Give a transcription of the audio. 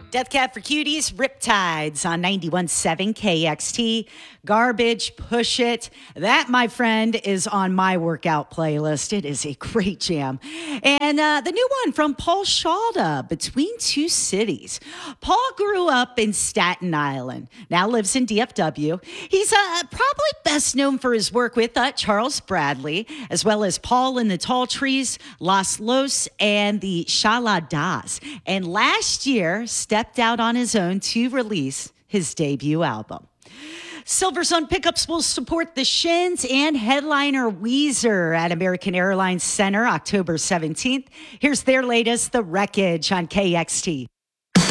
Death Cab for Cuties, Riptides on 91.7 KXT. Garbage, Push It. That, my friend, is on my workout playlist. It is a great jam. And the new one from Paul Shalda, Between Two Cities. Paul grew up in Staten Island, now lives in DFW. He's probably best known for his work with Charles Bradley, as well as Paul and the Tall Trees, Los Los, and the Shaladas. And last year, stepped out on his own to release his debut album. Silverstone Pickups will support the Shins and headliner Weezer at American Airlines Center October 17th. Here's their latest, The Wreckage on KXT.